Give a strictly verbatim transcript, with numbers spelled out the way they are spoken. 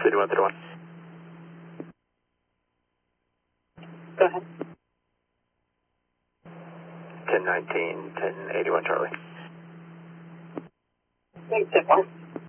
City one thirty-one. Go ahead. ten nineteen, ten eighty-one Charlie. Thanks, Stefan.